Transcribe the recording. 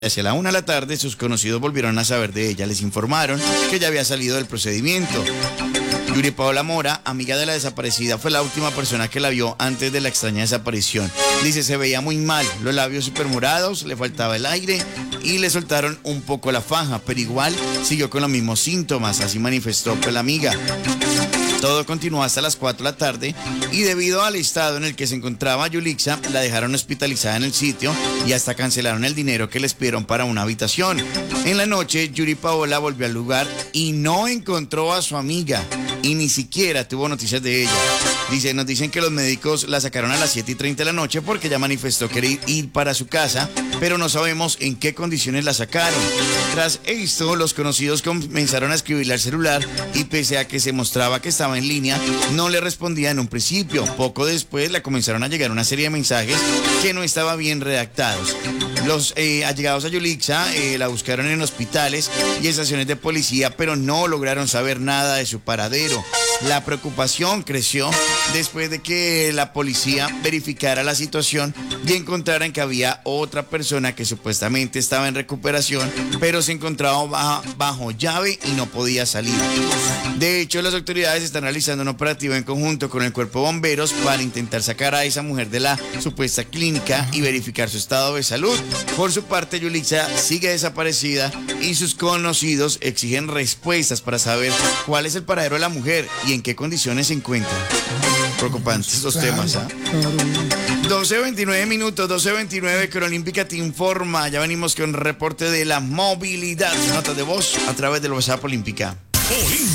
Hacia la 1 de la tarde, sus conocidos volvieron a saber de ella. Les informaron que ya había salido del procedimiento. Yuri Paola Mora, amiga de la desaparecida, fue la última persona que la vio antes de la extraña desaparición. Dice, se veía muy mal, los labios súper morados, le faltaba el aire y le soltaron un poco la faja, pero igual siguió con los mismos síntomas, así manifestó la amiga. Todo continuó hasta las 4 de la tarde y debido al estado en el que se encontraba Yulixa, la dejaron hospitalizada en el sitio y hasta cancelaron el dinero que les pidieron para una habitación. En la noche, Yuri Paola volvió al lugar y no encontró a su amiga y ni siquiera tuvo noticias de ella. Nos dicen que los médicos la sacaron a las 7:30 de la noche porque ella manifestó querer ir para su casa, pero no sabemos en qué condiciones la sacaron. Tras esto, los conocidos comenzaron a escribirle al celular y pese a que se mostraba que estaba en línea, no le respondía en un principio. Poco después le comenzaron a llegar una serie de mensajes que no estaban bien redactados. Los allegados a Yulixa la buscaron en hospitales y estaciones de policía, pero no lograron saber nada de su paradero. La preocupación creció después de que la policía verificara la situación y encontraran que había otra persona que supuestamente estaba en recuperación, pero se encontraba bajo llave y no podía salir. De hecho, las autoridades están realizando un operativo en conjunto con el cuerpo de bomberos para intentar sacar a esa mujer de la supuesta clínica y verificar su estado de salud. Por su parte, Yulixa sigue desaparecida y sus conocidos exigen respuestas para saber cuál es el paradero de la mujer y en qué condiciones se encuentra. Preocupantes estos temas, ¿ah? 12:29 minutos, 12:29, Corolímpica te informa. Ya venimos con reporte de la movilidad. Notas de voz a través del WhatsApp Olímpica.